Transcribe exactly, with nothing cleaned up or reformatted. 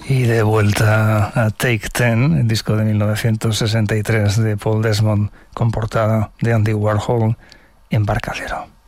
Y de vuelta a Take Ten, el disco de mil novecientos sesenta y tres de Paul Desmond, con portada de Andy Warhol, Embarcadero.